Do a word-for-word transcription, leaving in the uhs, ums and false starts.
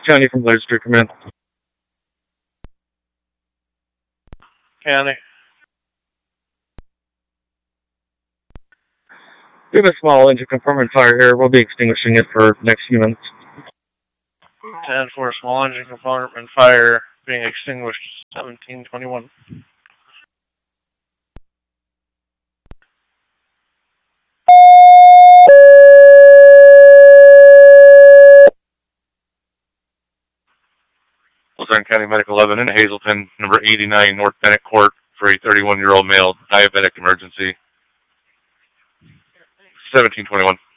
County from Blair Street, Command. County. We have a small engine compartment fire here. We'll be extinguishing it for the next few minutes. ten four, small engine compartment fire being extinguished, seventeen twenty-one. Luzerne County Medical eleven in Hazleton, number eighty-nine North Bennett Court for a thirty-one-year-old male diabetic emergency. seventeen twenty-one.